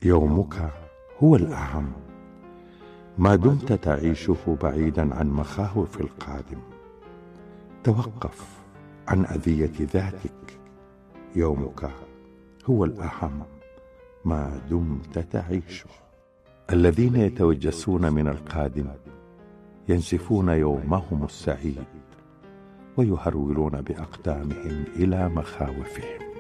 يومك هو الأهم ما دمت تعيشه بعيدا عن مخاوف القادم. توقف عن أذية ذاتك. يومك هو الأهم ما دمت تعيشه. الذين يتوجسون من القادم ينسفون يومهم السعيد ويهرولون بأقدامهم إلى مخاوفهم.